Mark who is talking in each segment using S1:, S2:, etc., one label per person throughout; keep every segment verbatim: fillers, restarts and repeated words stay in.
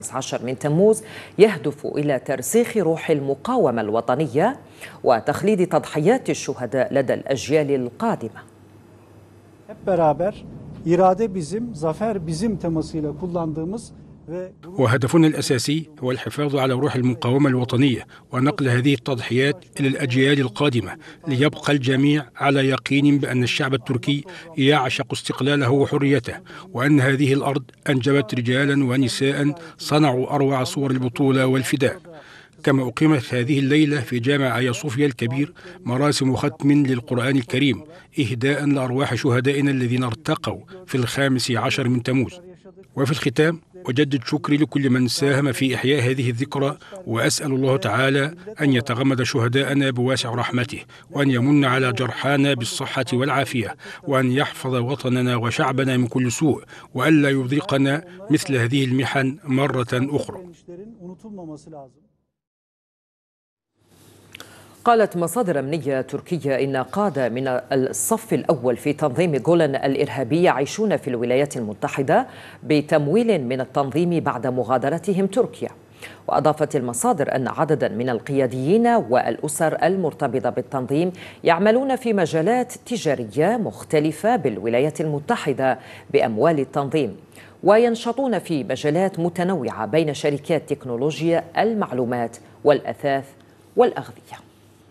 S1: عشر من تموز يهدف إلى ترسيخ روح المقاومة الوطنية وتخليد تضحيات الشهداء لدى الأجيال القادمة.
S2: Hep beraber irade bizim, zafer bizim temasıyla kullandığımız
S3: وهدفنا الأساسي هو الحفاظ على روح المقاومة الوطنية ونقل هذه التضحيات إلى الأجيال القادمة، ليبقى الجميع على يقين بأن الشعب التركي يعشق استقلاله وحريته، وأن هذه الأرض أنجبت رجالا ونساء صنعوا أروع صور البطولة والفداء. كما أقيمت هذه الليلة في جامع آيا صوفيا الكبير مراسم ختم للقرآن الكريم إهداء لأرواح شهدائنا الذين ارتقوا في الخامس عشر من تموز. وفي الختام أجدد شكري لكل من ساهم في إحياء هذه الذكرى، وأسأل الله تعالى أن يتغمد شهداءنا بواسع رحمته، وأن يمن على جرحانا بالصحة والعافية، وأن يحفظ وطننا وشعبنا من كل سوء، وألا يذيقنا مثل هذه المحن مرة أخرى.
S1: قالت مصادر أمنية تركية إن قادة من الصف الأول في تنظيم جولان الإرهابي يعيشون في الولايات المتحدة بتمويل من التنظيم بعد مغادرتهم تركيا. وأضافت المصادر أن عددا من القياديين والأسر المرتبطة بالتنظيم يعملون في مجالات تجارية مختلفة بالولايات المتحدة بأموال التنظيم، وينشطون في مجالات متنوعة بين شركات تكنولوجيا المعلومات والأثاث والأغذية.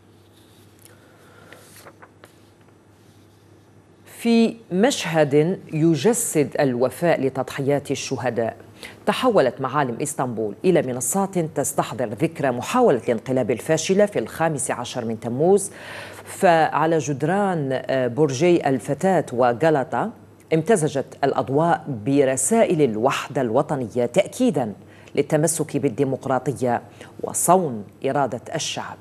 S1: في مشهد يجسد الوفاء لتضحيات الشهداء، تحولت معالم إسطنبول إلى منصات تستحضر ذكرى محاولة الانقلاب الفاشلة في الخامس عشر من تموز. فعلى جدران برجي الفتاة وغلطة امتزجت الأضواء برسائل الوحدة الوطنية تأكيدا للتمسك بالديمقراطية وصون إرادة الشعب.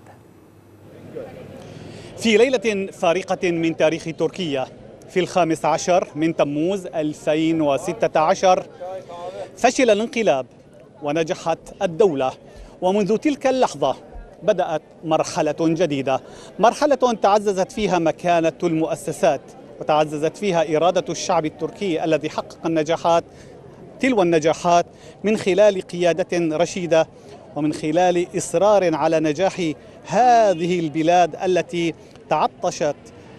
S4: في ليلة فارقة من تاريخ تركيا في الخامس عشر من تموز ألفين وستة عشر فشل الانقلاب ونجحت الدولة، ومنذ تلك اللحظة بدأت مرحلة جديدة، مرحلة تعززت فيها مكانة المؤسسات وتعززت فيها إرادة الشعب التركي الذي حقق النجاحات تلو النجاحات من خلال قيادة رشيدة ومن خلال إصرار على نجاح هذه البلاد التي تعطشت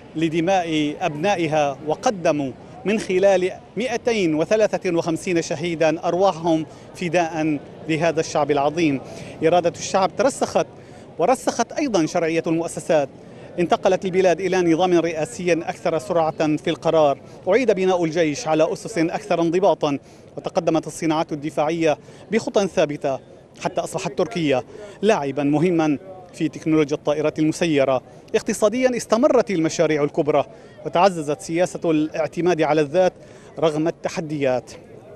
S4: لدماء أبنائها، وقدموا من خلال مئتين وثلاثة وخمسين شهيدا أرواحهم فداء لهذا الشعب العظيم. إرادة الشعب ترسخت ورسخت أيضا شرعية المؤسسات. انتقلت البلاد إلى نظام رئاسي أكثر سرعة في القرار، أعيد بناء الجيش على أسس أكثر انضباطا، وتقدمت الصناعات الدفاعية بخطى ثابتة حتى أصبحت تركيا لاعبا مهما في تكنولوجيا الطائرات المسيرة. اقتصاديا استمرت المشاريع الكبرى وتعززت سياسة الاعتماد على الذات رغم التحديات.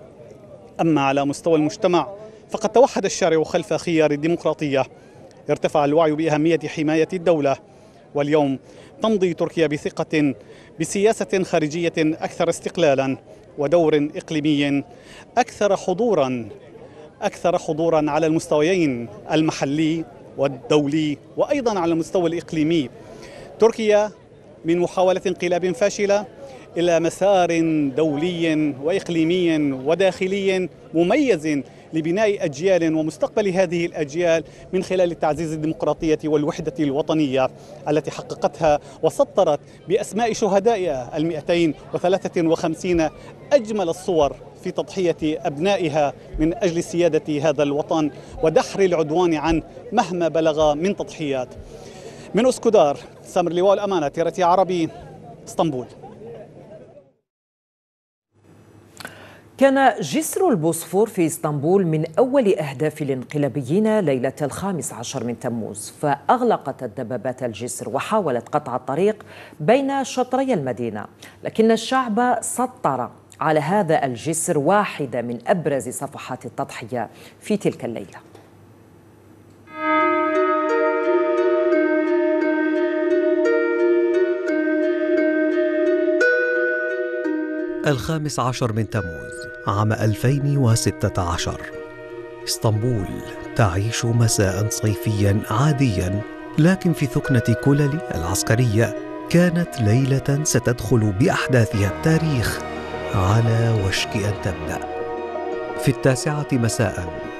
S4: أما على مستوى المجتمع فقد توحد الشارع خلف خيار الديمقراطية، ارتفع الوعي بأهمية حماية الدولة، واليوم تمضي تركيا بثقة بسياسة خارجية أكثر استقلالا ودور إقليمي أكثر حضورا أكثر حضورا على المستويين المحلي والدولي وأيضا على المستوى الإقليمي. تركيا من محاولة انقلاب فاشلة إلى مسار دولي وإقليمي وداخلي مميز لبناء أجيال ومستقبل هذه الأجيال من خلال تعزيز الديمقراطية والوحدة الوطنية التي حققتها وسطرت بأسماء شهدائها المئتين وثلاثة وخمسين أجمل الصور في تضحية أبنائها من أجل سيادة هذا الوطن ودحر العدوان عنه مهما بلغ من تضحيات. من أسكودار، سامر لواء الأمانة، تيرتي عربي، اسطنبول.
S1: كان جسر البوسفور في اسطنبول من أول أهداف الانقلابيين ليلة الخامس عشر من تموز، فأغلقت الدبابات الجسر وحاولت قطع الطريق بين شطري المدينة، لكن الشعب سطر على هذا الجسر واحدة من أبرز صفحات التضحية في تلك الليلة.
S5: الخامس عشر من تموز عام ألفين وستة عشر، اسطنبول تعيش مساء صيفيا عاديا، لكن في ثكنة كولالي العسكرية كانت ليلة ستدخل بأحداثها التاريخ على وشك أن تبدأ. في التاسعة مساء